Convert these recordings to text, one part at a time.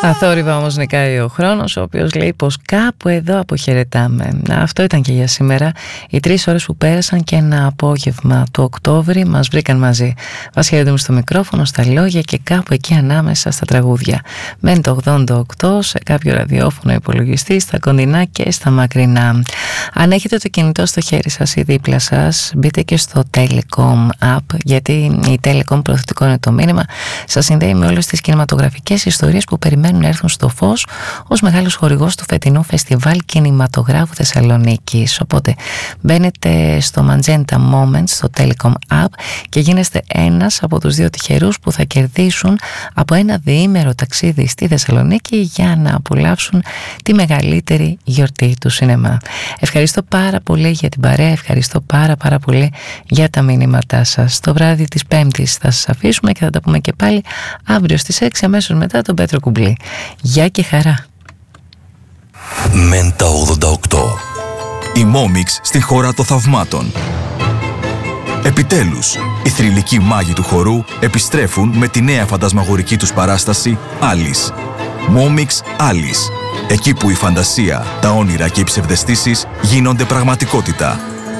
Αθόρυβα όμως νικάει ο χρόνος, ο οποίος λέει πως κάπου εδώ αποχαιρετάμε. Αυτό ήταν και για σήμερα. Οι 3 ώρες που πέρασαν και ένα απόγευμα του Οκτώβρη μας βρήκαν μαζί. Βασιλεύουμε στο μικρόφωνο, στα λόγια και κάπου εκεί ανάμεσα στα τραγούδια. Μένει το 88 σε κάποιο ραδιόφωνο υπολογιστή, στα κοντινά και στα μακρινά. Αν έχετε το κινητό στο χέρι σας ή δίπλα σας, μπείτε και στο Telecom App, γιατί η Telecom, προωθητικό είναι το μήνυμα, σας συνδέει με όλες τις κινηματογραφικές ιστορίες που περιμένουν να έρθουν στο φως ως μεγάλος χορηγός του φετινού Φεστιβάλ Κινηματογράφου Θεσσαλονίκης. Οπότε μπαίνετε στο Magenta Moments, στο Telecom App, και γίνεστε ένας από τους 2 τυχερούς που θα κερδίσουν από ένα διήμερο ταξίδι στη Θεσσαλονίκη για να απολαύσουν τη μεγαλύτερη γιορτή του σινεμά. Ευχαριστώ πάρα πολύ για την παρέα, ευχαριστώ πάρα πολύ για τα μηνύματά σας. Το βράδυ της Πέμπτης θα σας αφήσουμε και θα τα πούμε και πάλι αύριο στις 6, αμέσως μετά τον Πέτρο Κουμπλή. Γεια και χαρά. Μέντα 88. Η Momix στη χώρα των θαυμάτων. Επιτέλους, οι θρυλικοί μάγοι του χορού επιστρέφουν με τη νέα φαντασμαγορική τους παράσταση Alice. Momix Alice. Εκεί που η φαντασία, τα όνειρα και οι ψευδαισθήσεις γίνονται πραγματικότητα.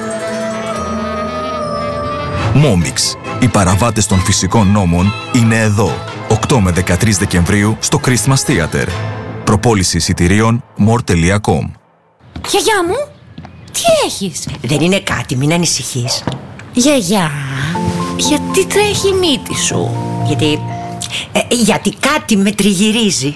Momix. Οι παραβάτες των φυσικών νόμων είναι εδώ. 8 με 13 Δεκεμβρίου στο Christmas Theater. Προπόληση εισιτηρίων more.com. Γιαγιά μου, τι έχεις? Δεν είναι κάτι, μην ανησυχείς. Γιαγιά, γιατί τρέχει η μύτη σου? Γιατί κάτι με τριγυρίζει.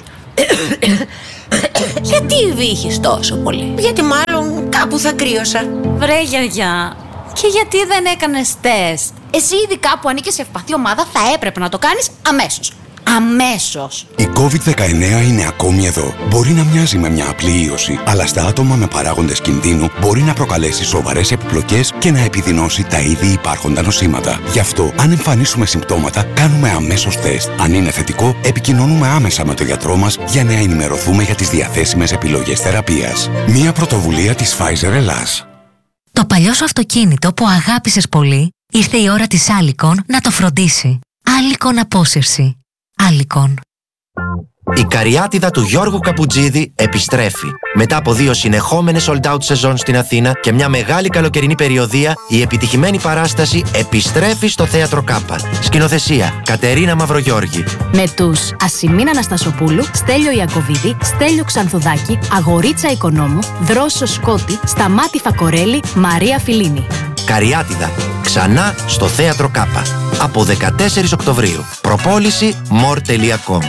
Γιατί βύχεις τόσο πολύ? Γιατί μάλλον κάπου θα κρύωσα. Βρε γιαγιά, και γιατί δεν έκανες τεστ? Εσύ ειδικά που ανήκεις σε ευπαθή ομάδα θα έπρεπε να το κάνεις αμέσως. Αμέσως! Η COVID-19 είναι ακόμη εδώ. Μπορεί να μοιάζει με μια απλή ίωση, αλλά στα άτομα με παράγοντες κινδύνου μπορεί να προκαλέσει σοβαρές επιπλοκές και να επιδεινώσει τα ήδη υπάρχοντα νοσήματα. Γι' αυτό, αν εμφανίσουμε συμπτώματα, κάνουμε αμέσως τεστ. Αν είναι θετικό, επικοινωνούμε άμεσα με τον γιατρό μας για να ενημερωθούμε για τις διαθέσιμες επιλογές θεραπείας. Μια πρωτοβουλία της Pfizer Ελλάς. Το παλιό σου αυτοκίνητο που αγάπησες πολύ, ήρθε η ώρα της Alicon να το φροντίσει. Alicon Απόσυρση. Alicon. Η καριάτιδα του Γιώργου Καπουτζίδη επιστρέφει. Μετά από 2 συνεχόμενες sold out σεζόν στην Αθήνα και μια μεγάλη καλοκαιρινή περιοδεία, η επιτυχημένη παράσταση επιστρέφει στο Θέατρο Κάπα. Σκηνοθεσία Κατερίνα Μαυρογιώργη. Με τους Ασημίνα Αναστασοπούλου, Στέλιο Ιακωβίδη, Στέλιο Ξανθουδάκη, Αγορίτσα Οικονόμου, Δρόσο Σκότη, Σταμάτη Φακορέλη, Μαρία Φιλίνη. Καριάτιδα. Ξανά στο Θέατρο Κάπα. Από 14 Οκτωβρίου. Προπόληση more.com.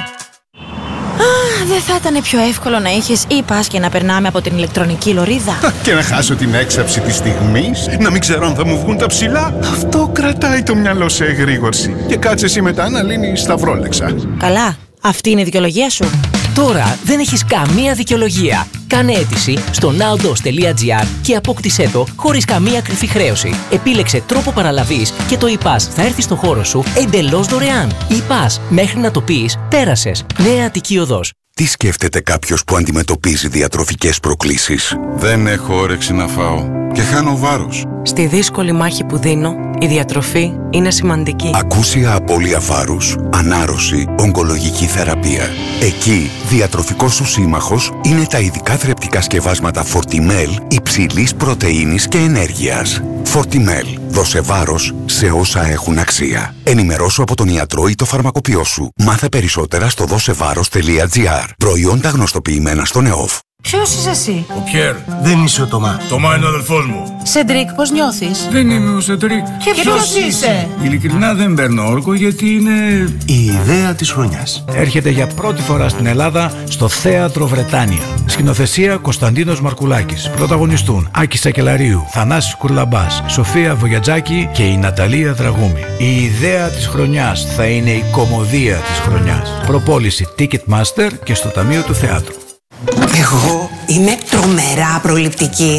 Δεν θα ήταν πιο εύκολο να είχες e-pass και να περνάμε από την ηλεκτρονική λωρίδα? Και να χάσω την έξαψη της στιγμής, να μην ξέρω αν θα μου βγουν τα ψηλά. Αυτό κρατάει το μυαλό σε εγρήγορση. Και κάτσε εσύ μετά να λύνεις σταυρόλεξα. Καλά, αυτή είναι η δικαιολογία σου? Τώρα δεν έχεις καμία δικαιολογία. Κάνε αίτηση στο nowdos.gr και απόκτησέ το χωρίς καμία κρυφή χρέωση. Επίλεξε τρόπο παραλαβής και το e-pass θα έρθει στο χώρο σου εντελώς δωρεάν. E-pass, μέχρι να το πεις, πέρασες. Νέα Αττική Οδός. Τι σκέφτεται κάποιος που αντιμετωπίζει διατροφικές προκλήσεις? Δεν έχω όρεξη να φάω και χάνω βάρος. Στη δύσκολη μάχη που δίνω, η διατροφή είναι σημαντική. Ακούσια απώλεια βάρους, ανάρρωση, ογκολογική θεραπεία. Εκεί, διατροφικός σου σύμμαχος είναι τα ειδικά θρεπτικά σκευάσματα Fortimel υψηλής πρωτεΐνης και ενέργειας. Fortimel. Δώσε βάρος σε όσα έχουν αξία. Ενημερώσου από τον ιατρό ή το φαρμακοποιό σου. Μάθε περισσότερα στο δώσεβάρος.gr. Προϊόντα γνωστοποιημένα στον ΕΟΦ. Ποιος είσαι εσύ? Ο Πιέρ. Δεν είσαι ο Τωμά. Τωμά είναι ο αδελφός μου. Σεντρίκ, πώς νιώθεις? Δεν είμαι ο Σεντρίκ. Και ποιος είσαι? Ειλικρινά δεν παίρνω όρκο γιατί είναι... Η ιδέα της χρονιάς. Έρχεται για πρώτη φορά στην Ελλάδα στο Θέατρο Βρετάνια. Σκηνοθεσία Κωνσταντίνος Μαρκουλάκης. Πρωταγωνιστούν Άκης Σακελαρίου, Θανάσης Κουρλαμπάς, Σοφία Βογιατζάκη και η Ναταλία Δραγούμη. Η ιδέα της χρονιάς θα είναι η κωμωδία της χρονιάς. Προπόληση Ticketmaster και στο Ταμείο του Θεάτρου. Εγώ είμαι τρομερά προληπτική.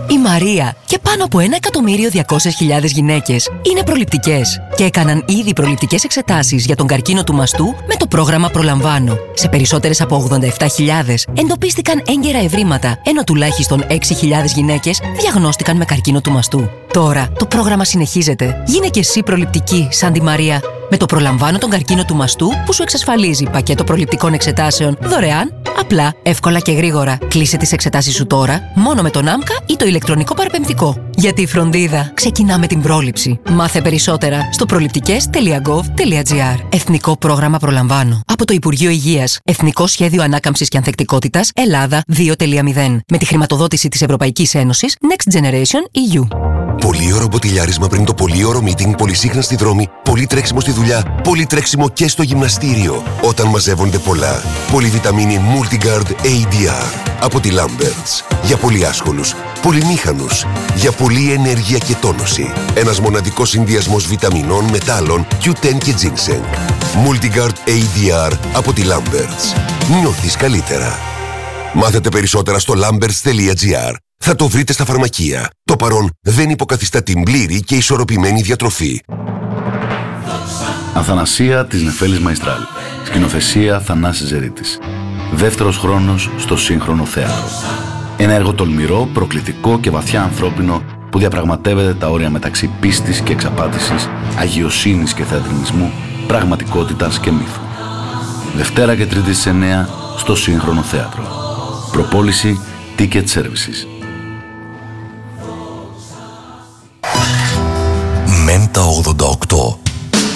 η Μαρία και πάνω από 1.200.000 γυναίκες είναι προληπτικές και έκαναν ήδη προληπτικές εξετάσεις για τον καρκίνο του μαστού με το πρόγραμμα Προλαμβάνω. Σε περισσότερες από 87.000 εντοπίστηκαν έγκαιρα ευρήματα, ενώ τουλάχιστον 6.000 γυναίκες διαγνώστηκαν με καρκίνο του μαστού. Τώρα το πρόγραμμα συνεχίζεται. Γίνε και εσύ προληπτική σαν τη Μαρία. Με το Προλαμβάνω τον καρκίνο του μαστού που σου εξασφαλίζει πακέτο προληπτικών εξετάσεων δωρεάν, απλά, εύκολα και γρήγορα. Κλείσε τις εξετάσεις σου τώρα μόνο με τον ΆΜΚΑ ή το ηλεκτρονικό παραπεμπτικό. Γιατί η φροντίδα ξεκινά με την πρόληψη. Μάθε περισσότερα στο προληπτικές.gov.gr. Εθνικό πρόγραμμα Προλαμβάνω. Από το Υπουργείο Υγείας. Εθνικό Σχέδιο Ανάκαμψης και Ανθεκτικότητας Ελλάδα 2.0. Με τη χρηματοδότηση της Ευρωπαϊκής Ένωσης Next Generation EU. Πολύωρο μποτιλιάρισμα πριν το πολύωρο meeting, πολυσύχνα στη δρόμη, πολύ τρέξιμο στη δουλειά, πολύ τρέξιμο και στο γυμναστήριο. Όταν μαζεύονται πολλά. Πολυβιταμίνη Multigard ADR από τη Lamberts. Για πολύ άσχολους, πολυμήχανους, για πολλή ενέργεια και τόνωση. Ένας μοναδικός συνδυασμός βιταμινών, μετάλλων, Q10 και ginseng. Multigard ADR από τη Lamberts. Νιώθεις καλύτερα. Μάθετε περισσότερα στο lamberts.gr. Θα το βρείτε στα φαρμακεία. Το παρόν δεν υποκαθιστά την πλήρη και ισορροπημένη διατροφή. Αθανασία της Νεφέλης Μαϊστράλ. Σκηνοθεσία Θανάσης Ζερίτης. Δεύτερος χρόνος στο σύγχρονο θέατρο. Ένα έργο τολμηρό, προκλητικό και βαθιά ανθρώπινο που διαπραγματεύεται τα όρια μεταξύ πίστης και εξαπάτησης, αγιοσύνης και θεατρινισμού, πραγματικότητας και μύθου. Δευτέρα και Τρίτη στις 9 στο σύγχρονο θέατρο. Προπόληση Ticket Services. Μέντα 88.